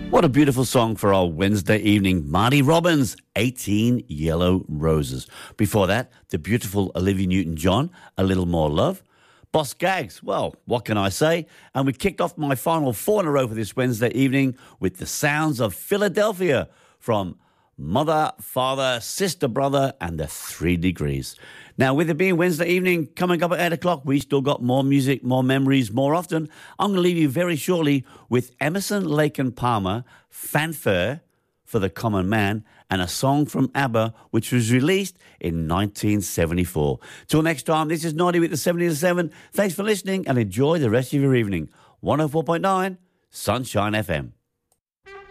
What a beautiful song for our Wednesday evening. Marty Robbins, 18 Yellow Roses. Before that, the beautiful Olivia Newton-John, A Little More Love. Boss Gags, well, what can I say? And we kicked off my final four in a row for this Wednesday evening with the sounds of Philadelphia from Mother, Father, Sister, Brother, and the 3 Degrees. Now, with it being Wednesday evening, coming up at 8 o'clock, we still got more music, more memories, more often. I'm going to leave you very shortly with Emerson, Lake and Palmer, Fanfare for the Common Man, and a song from ABBA, which was released in 1974. Till next time, this is Naughty with the 77. Thanks for listening and enjoy the rest of your evening. 104.9 Sunshine FM.